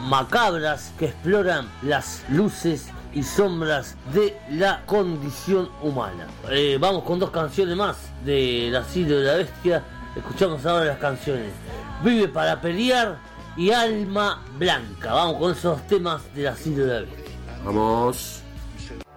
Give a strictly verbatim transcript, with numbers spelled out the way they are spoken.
macabras que exploran las luces y sombras de la condición humana. Eh, vamos con dos canciones más del Asilo de la Bestia. Escuchamos ahora las canciones Vive para pelear y Alma Blanca. Vamos con esos temas del Asilo de la Bestia. Vamos.